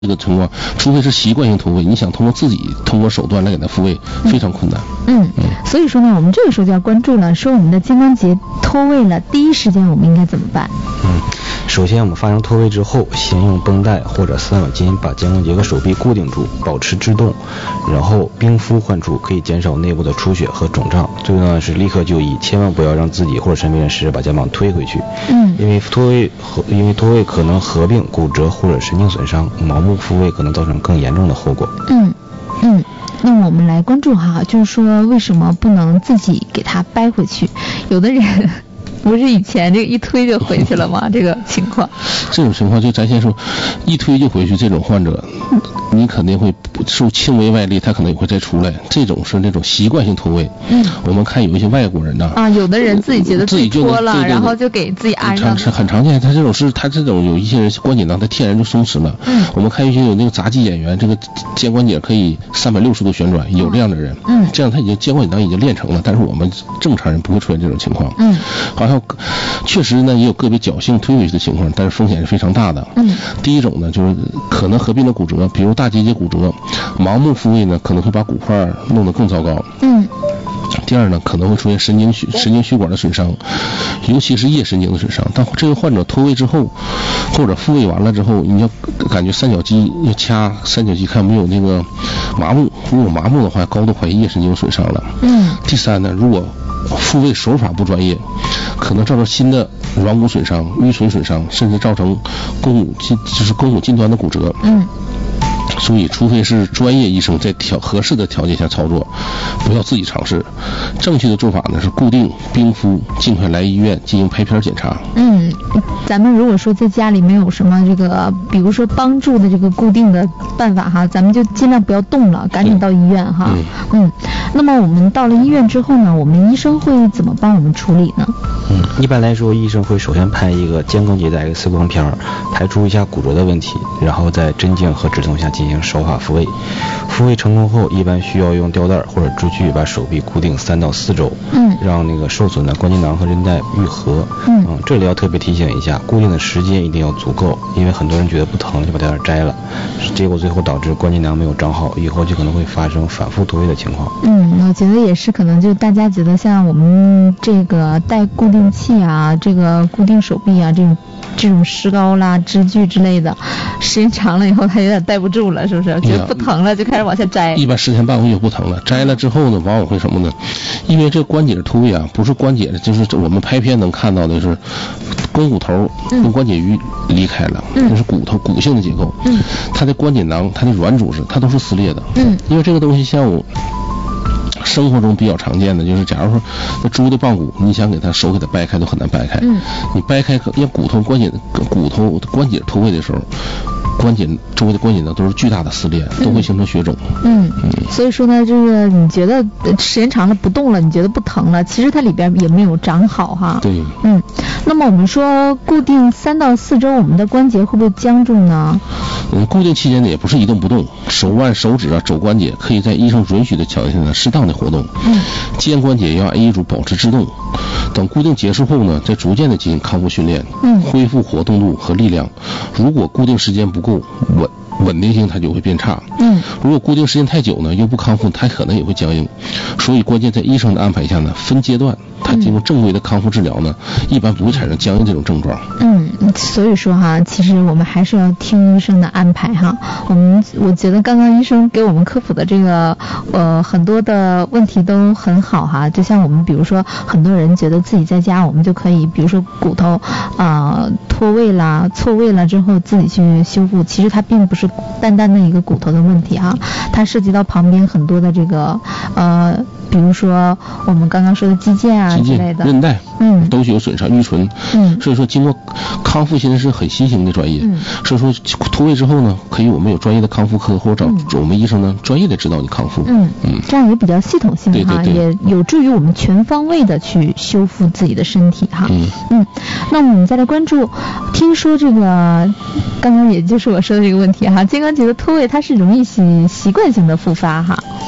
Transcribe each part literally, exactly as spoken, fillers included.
这个情况，除非是习惯性脱位，你想通过自己通过手段来给它复位，非常困难。 嗯嗯，所以说呢，我们这个时候就要关注了，说我们的肩关节脱位了，第一时间我们应该怎么办？ 嗯，首先我们发生脱位之后，先用绷带或者丝网巾把肩关节和手臂固定住，保持制动，然后冰敷患处，可以减少内部的出血和肿胀。最重要的是立刻就医，千万不要让自己或者身边人试着把肩膀推回去。 嗯， 因为脱位和因为脱位可能合并骨折或者神经损伤，盲目复位可能造成更严重的后果。 嗯嗯，那我们来关注哈，就是说为什么不能自己给它掰回去？有的人不是以前这个一推就回去了吗？这个情况， 这种情况就咱先说，一推就回去这种患者，你肯定会受轻微外力，他可能也会再出来。这种是那种习惯性脱位。嗯，我们看有一些外国人呐， 啊，有的人自己觉得自己脱了， 对对对， 然后就给自己安上。 是很常见，他这种是他这种有一些人关节囊他天然就松弛了。嗯，我们看一些有那个杂技演员，这个肩关节可以三百六十度旋转，有这样的人。嗯，这样他已经肩关节囊已经练成了，但是我们正常人不会出现这种情况。嗯，好像确实呢也有个别侥幸推回去的情况，但是风险是非常大的。嗯，第一种呢就是可能合并了骨折，比如大结节骨折，盲目复位呢可能会把骨块弄得更糟糕。嗯。第二呢，可能会出现神经血神经血管的损伤，尤其是叶神经的损伤。当这个患者脱位之后，或者复位完了之后，你要感觉三角肌要掐三角肌，看有没有那个麻木。如果麻木的话，高度怀疑叶神经损伤了。嗯。第三呢，如果复位手法不专业，可能造成新的软骨损伤、淤损损伤，甚至造成肱骨近就是肱骨近端的骨折。嗯。所以除非是专业医生在调合适的条件下操作，不要自己尝试。正确的做法呢是固定冰敷，尽快来医院进行拍片检查。嗯， 咱们如果说在家里没有什么这个比如说帮助的这个固定的办法哈，咱们就尽量不要动了，赶紧到医院哈。嗯, 嗯那么我们到了医院之后呢，我们医生会怎么帮我们处理呢？ 嗯，一般来说医生会首先拍一个肩关节的 X 光片，排除一下骨折的问题，然后在针镜和止痛下进行手法复位。复位成功后，一般需要用吊带或者支具把手臂固定三到四周，嗯，让那个受损的关节囊和韧带愈合。嗯, 嗯，这里要特别提醒一下，固定的时间一定要足够，因为很多人觉得不疼就把吊带摘了，结果最后导致关节囊没有长好，以后就可能会发生反复脱位的情况。 嗯，我觉得也是，可能就大家觉得像我们这个带固定器啊，这个固定手臂啊，这种这种石膏啦、支具之类的，时间长了以后，它有点带不住了，是不是？觉得不疼了，就开始往下摘。 一般十天半个月就不疼了，摘了之后呢，往往会什么呢？因为这关节脱位啊，不是关节的，就是我们拍片能看到的是肱骨头跟关节鱼离开了，那、嗯、是骨头骨性的结构。嗯，它的关节囊、它的软组织，它都是撕裂的。嗯，因为这个东西像我。生活中比较常见的就是，假如说那猪的棒骨，你想给它手给它掰开都很难掰开。嗯，你掰开，因为骨头关节骨头关节脱位的时候，关节周围的关节呢都是巨大的撕裂，都会形成血肿。嗯嗯，所以说呢，这个你觉得时间长了不动了，你觉得不疼了，其实它里边也没有长好哈。 对。 嗯，那么我们说固定三到四周，我们的关节会不会僵住呢？ 嗯，固定期间呢也不是一动不动，手腕、手指啊、肘关节可以在医生允许的条件下呢适当的活动。嗯，肩关节要按医嘱保持制动。等固定结束后呢，再逐渐的进行康复训练，嗯，恢复活动度和力量。如果固定时间不够稳。稳定性它就会变差。嗯，如果固定时间太久呢，又不康复，它可能也会僵硬。所以关键在医生的安排下呢，分阶段，它经过正规的康复治疗呢，嗯、一般不会产生僵硬这种症状。 嗯，所以说哈，其实我们还是要听医生的安排哈。我们我觉得刚刚医生给我们科普的这个呃很多的问题都很好哈。就像我们比如说，很多人觉得自己在家我们就可以，比如说骨头啊、呃、脱位啦、错位了之后自己去修复，其实它并不是单单的一个骨头的问题啊，它涉及到旁边很多的这个呃，比如说我们刚刚说的肌腱啊之类的， 韧带，嗯，都是有损伤、淤存，嗯，所以说经过康复现在是很新型的专业，嗯，所以说脱位之后呢，可以我们有专业的康复科或者找、嗯、我们医生呢专业的指导你康复， 嗯嗯，这样也比较系统性的哈，也有助于我们全方位的去修复自己的身体哈，嗯嗯，那我们再来关注，听说这个刚刚也就是我说的这个问题哈，肩关节的脱位它是容易习习惯性的复发哈。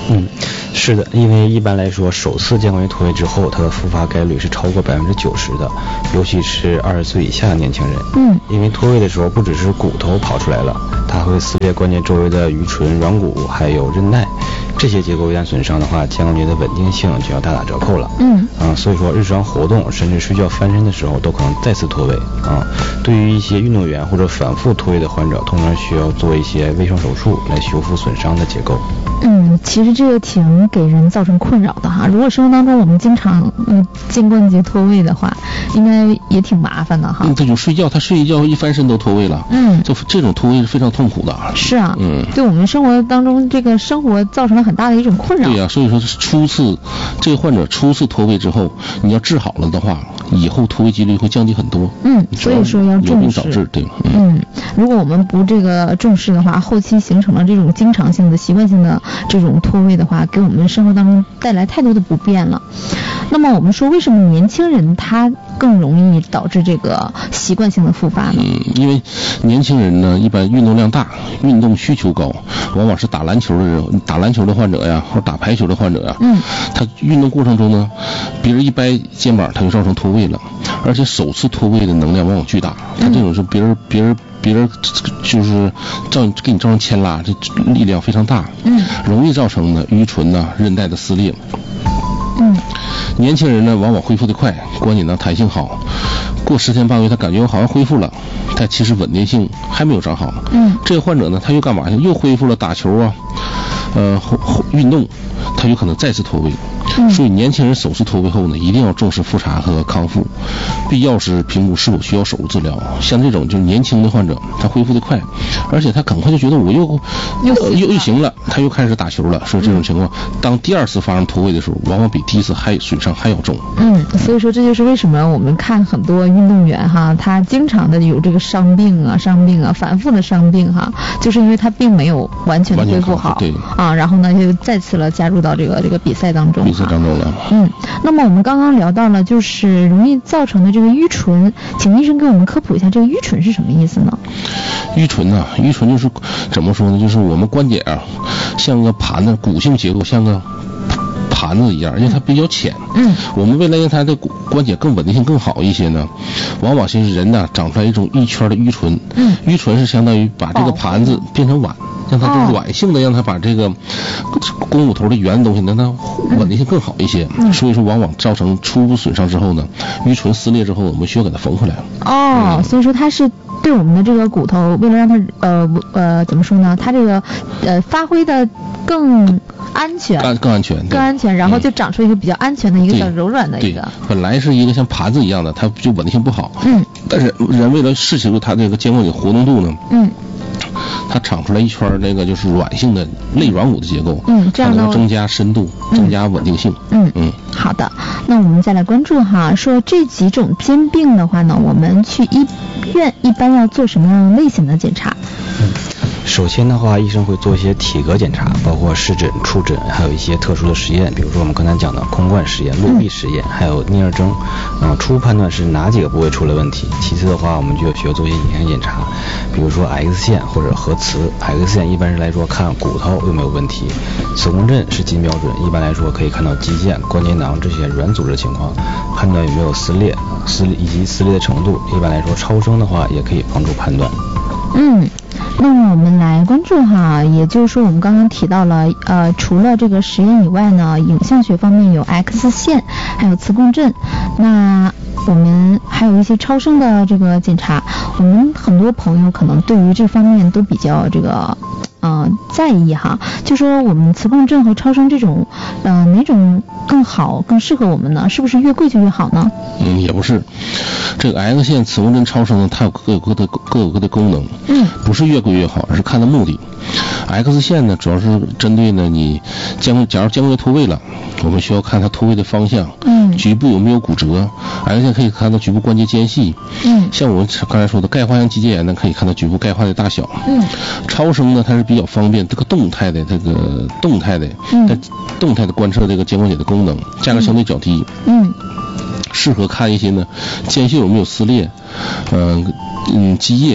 嗯，是的，因为一般来说，首次肩关节脱位之后，它的复发概率是超过百分之九十的，尤其是二十岁以下的年轻人。 嗯， 因为脱位的时候，不只是骨头跑出来了，它会撕裂关节周围的盂唇、软骨，还有韧带。这些结构一旦损伤的话，肩关节的稳定性就要大打折扣了。 嗯， 啊，所以说日常活动甚至睡觉翻身的时候都可能再次脱位。啊，对于一些运动员或者反复脱位的患者，通常需要做一些微创手术来修复损伤的结构。 嗯，其实这个挺给人造成困扰的哈。如果生活当中我们经常嗯肩关节脱位的话，应该也挺麻烦的哈。 嗯，这种睡觉，他睡一觉一翻身都脱位了。 嗯， 这这种脱位是非常痛苦的。 是啊， 嗯， 对我们生活当中这个生活造成了很大的一种困扰。 对呀、啊，所以说初次这个患者初次脱位之后，你要治好了的话，以后脱位几率会降低很多。 嗯，所以说要重视。 有病早治，对。 嗯, 嗯，如果我们不这个重视的话，后期形成了这种经常性的、习惯性的这种脱位的话，给我们生活当中带来太多的不便了。那么我们说，为什么年轻人他更容易导致这个习惯性的复发呢？ 嗯，因为年轻人呢，一般运动量大，运动需求高，往往是打篮球的人、打篮球的患者呀，或者打排球的患者呀， 嗯， 他运动过程中呢，别人一掰肩膀，他就造成脱位了，而且首次脱位的能量往往巨大，他这种是别人别人。别人就是造给你造成牵拉，这力量非常大， 嗯， 容易造成的盂唇呐、韧带的撕裂。 嗯， 年轻人呢，往往恢复得快，关节呢弹性好，过十天半个月，他感觉我好像恢复了，但其实稳定性还没有长好。 嗯， 这个患者呢，他又干嘛去？又恢复了打球啊，呃，运动，他有可能再次脱位。 嗯， 所以年轻人首次脱位后呢，一定要重视复查和康复，必要时评估是否需要手术治疗。像这种就是年轻的患者，他恢复得快，而且他很快就觉得我又又呃、又又行了，他又开始打球了。所以这种情况，当第二次发生脱位的时候，往往比第一次还损伤还要重。 嗯，所以说这就是为什么我们看很多运动员哈，他经常的有这个伤病啊、伤病啊、反复的伤病哈，就是因为他并没有完全的恢复好， 对啊，然后呢又再次了加入到这个这个比赛当中。 比赛当中了。 嗯，那么我们刚刚聊到了就是容易造成的这个盂唇，请医生给我们科普一下这个盂唇是什么意思呢？ 盂唇呐、啊，盂唇就是怎么说呢？就是我们关节啊，像个盘子，骨性结构像个盘子一样，因为它比较浅。 嗯， 我们为了让它的关节更稳定性更好一些呢，往往是人呢长出来一种一圈的盂唇。 嗯， 盂唇是相当于把这个盘子变成碗。让它就软性的，让它把这个肱骨头的圆的东西，让它稳定性更好一些。嗯、所以说，往往造成初步损伤之后呢，盂唇撕裂之后，我们需要给它缝回来。 哦，嗯、所以说它是对我们的这个骨头，为了让它呃呃怎么说呢？它这个呃发挥的更安全， 更更安全， 更安全，然后就长出一个比较安全的一个比较柔软的一个。 本来是一个像盘子一样的，它就稳定性不好。 嗯。 但是人为了试求它这个肩关节活动度呢， 嗯。 它长出来一圈那个就是软性的类软骨的结构， 嗯，这样能够增加深度， 嗯、 增加稳定性。 嗯嗯，好的。那我们再来关注哈，说这几种肩病的话呢，我们去医院一般要做什么样类型的检查？ 嗯。首先的话，医生会做一些体格检查，包括视诊、触诊，还有一些特殊的实验，比如说我们刚才讲的空罐实验、落地实验，还有颞二征，嗯，初判断是哪几个部位出了问题。其次的话，我们就需要做一些影像检查，比如说 X 线或者核磁。X 线一般是来说看骨头有没有问题，磁共振是金标准，一般来说可以看到肌腱、关节囊这些软组织情况，判断有没有撕裂、撕以及撕裂的程度。一般来说，超声的话也可以帮助判断。 嗯。那么我们来关注哈，也就是说我们刚刚提到了，呃，除了这个实验以外呢，影像学方面有 X 线，还有磁共振，那我们还有一些超声的这个检查，我们很多朋友可能对于这方面都比较这个嗯、呃、在意哈，就说我们磁共振和超声这种，呃哪种更好更适合我们呢？是不是越贵就越好呢？ 嗯，也不是，这个 X 线、磁共振、超声呢，它有各有各的各有各的功能， 嗯， 不是越贵越好，而是看的目的。X 线呢，主要是针对呢你将假如肩关节脱位了，我们需要看它脱位的方向， 嗯， 局部有没有骨折。X 线可以看到局部关节间隙， 嗯， 像我们刚才说的钙化性肌腱炎呢，可以看到局部钙化的大小， 嗯， 超声呢它是比较方便这个动态的这个动态的， 嗯， 动态的观测这个肩关节的功能，价格相对较低， 嗯， 适合看一些呢间隙有没有撕裂，嗯、呃、嗯积液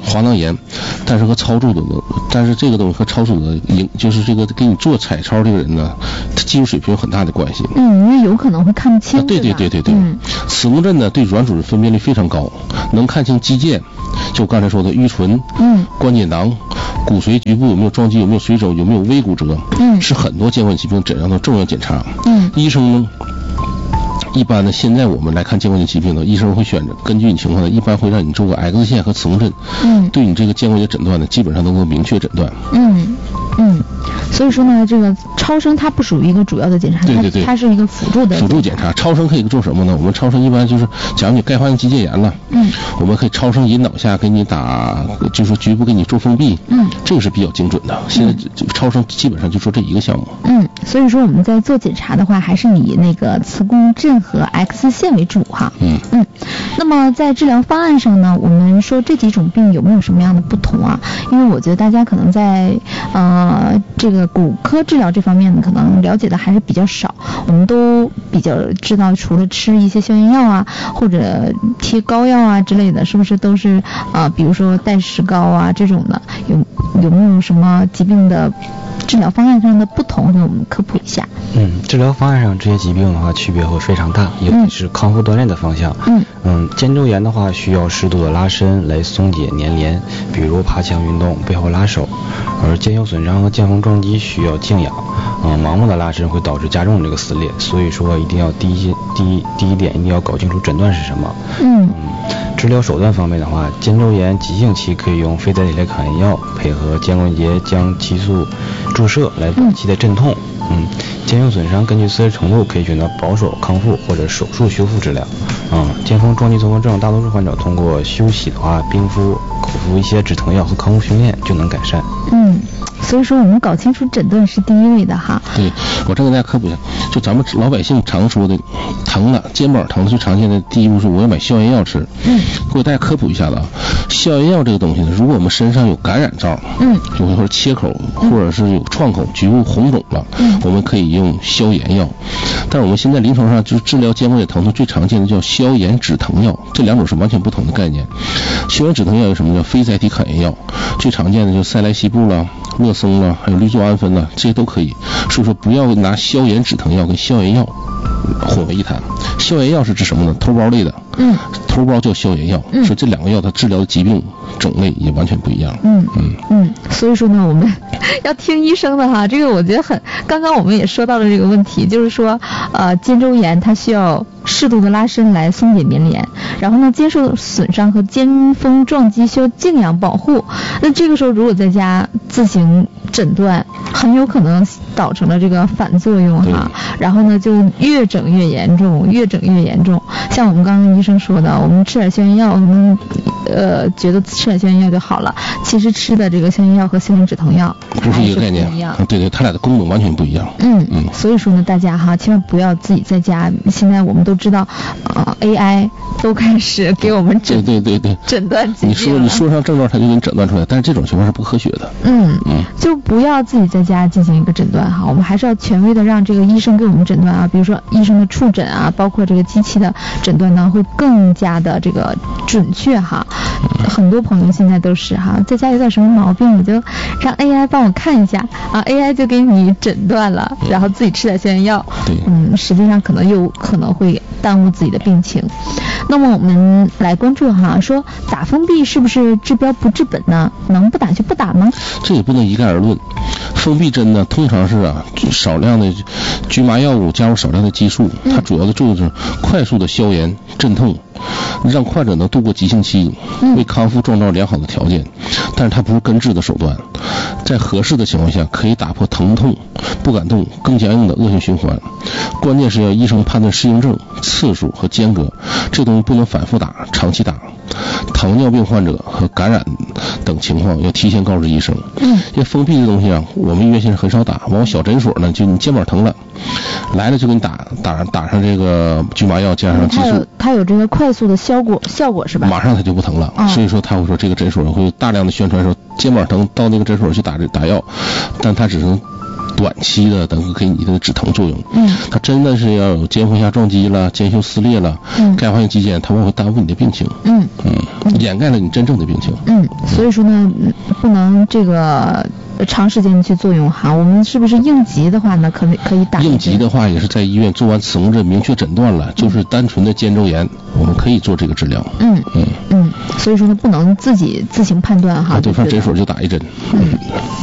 滑囊炎，但是和超速的，但是这个东西和超速的影就是这个给你做彩超这个人呢，他技术水平有很大的关系。 嗯，因为有可能会看不清。 啊、对对对对对。嗯，磁共振呢对软组织分辨率非常高，能看清肌腱，就我刚才说的盂唇、嗯，关节囊、骨髓局部有没有撞击，有没有水肿，有没有微骨折，嗯，是很多肩关节疾病诊断的重要检查。嗯，医生呢。一般呢，现在我们来看肩关节疾病呢，医生会选择根据你情况呢，一般会让你做个 X 线和磁共振，嗯，对你这个肩关节诊断呢，基本上能够明确诊断。嗯嗯，所以说呢，这个超声它不属于一个主要的检查， 对对对， 它是一个辅助的辅助检查。超声可以做什么呢？我们超声一般就是，假如你钙化性肌腱炎了，嗯，我们可以超声引导下给你打，就是说局部给你做封闭，嗯，这个是比较精准的。现在超声基本上就做这一个项目。 嗯，所以说我们在做检查的话，还是以那个磁共振和 X 线为主哈。嗯嗯。那么在治疗方案上呢，我们说这几种病有没有什么样的不同啊？因为我觉得大家可能在呃这个骨科治疗这方面呢，可能了解的还是比较少。我们都比较知道，除了吃一些消炎药啊，或者贴膏药啊之类的，是不是都是呃比如说带石膏啊这种的？有有没有什么疾病的治疗方案上的不同，给我们科普一下。 嗯，治疗方案上这些疾病的话区别会非常大，尤其是康复锻炼的方向。嗯嗯，肩周炎的话需要适度的拉伸来松解粘连，比如爬墙运动、背后拉手；而肩袖损伤和肩缝撞击需要静养。嗯，盲目的拉伸会导致加重这个撕裂，所以说一定要第一第一第一点一定要搞清楚诊断是什么。嗯嗯，治疗手段方面的话，肩周炎急性期可以用非甾体类抗炎药配合肩关节将激素注射来短期的镇痛。嗯，肩袖损伤根据撕裂程度可以选择保守康复或者手术修复治疗。嗯，肩峰撞击综合症大多数患者通过休息的话，冰敷、口服一些止疼药和康复训练就能改善。 嗯。所以说我们搞清楚诊断是第一位的哈。 对，我再给大家科普一下，就咱们老百姓常说的疼了，肩膀疼最常见的第一步是我要买消炎药吃。嗯，给大家科普一下子啊，消炎药这个东西呢，如果我们身上有感染灶，嗯，就或者切口或者是有创口、局部红肿了，嗯，我们可以用消炎药。但是我们现在临床上就治疗肩关节疼痛最常见的叫消炎止疼药，这两种是完全不同的概念。消炎止疼药有什么叫非甾体抗炎药，最常见的就塞莱西布了、乐松了，还有氯唑胺酚了，这些都可以。所以说不要拿消炎止疼药跟消炎药混为一谈。消炎药是指什么呢？头孢类的，嗯，头孢叫消炎药，嗯，所以这两个药它治疗的疾病种类也完全不一样。 嗯嗯嗯，所以说呢，我们要听医生的哈。这个我觉得很，刚刚我们也说到了这个问题，就是说，呃，肩周炎它需要适度的拉伸来松解粘连，然后呢，肩受损伤和肩峰撞击需要静养保护。那这个时候如果在家自行诊断，很有可能导成了这个反作用哈，然后呢就越整越严重，越整越严重。像我们刚刚医生说的，我们吃点消炎药，我们呃觉得吃点消炎药就好了，其实吃的这个消炎药和消炎止疼药不是一个概念，对对，它俩的功能完全不一样。 嗯嗯，所以说呢，大家哈千万不要自己在家。现在我们都知道，呃 A I 都开始给我们诊对对对对诊断疾病。 你说你说上症状，它就给你诊断出来，但是这种情况是不科学的。 嗯嗯，就不要自己在家进行一个诊断哈，我们还是要权威的让这个医生给我们诊断啊，比如说医生的触诊啊，包括这个机器的诊断呢，会更加的这个准确哈。很多朋友现在都是哈，在家有点什么毛病，我就让 A I 帮我看一下啊 ，A I 就给你诊断了，然后自己吃点消炎药。 对， 嗯，实际上可能又可能会耽误自己的病情。那么我们来关注哈，说打封闭是不是治标不治本呢？能不打就不打吗？ 这也不能一概而论。封闭针呢，通常是啊少量的局麻药物加入少量的激素，它主要的作用是快速的消炎镇痛，让患者能度过急性期，为康复创造良好的条件。但是它不是根治的手段，在合适的情况下可以打破疼痛、不敢动、更僵硬的恶性循环。关键是要医生判断适应症、次数和间隔，这东西不能反复打、长期打。糖尿病患者和感染等情况要提前告知医生。嗯，因为封闭的东西啊，我们医院现在很少打，往往小诊所呢，就你肩膀疼了，来了就给你打打打上这个局麻药加上激素，它有它有这个快速的效果效果是吧？ 马上它就不疼了。嗯、所以说他会说这个诊所会大量的宣传说肩膀疼到那个诊所去打打药，但他只能短期的能够给你的止疼作用。 嗯， 它真的是要有肩胛下撞击了、肩袖撕裂了、 嗯， 钙化性肌腱，它们会耽误你的病情。 嗯嗯，掩盖了你真正的病情。 嗯，所以说呢，不能这个长时间的去作用哈。我们是不是应急的话呢，可以可以打？ 应急的话也是在医院做完磁共振，明确诊断了，就是单纯的肩周炎，我们可以做这个治疗。 嗯嗯嗯，所以说呢，不能自己自行判断哈。 对，上诊所就打一针。 嗯。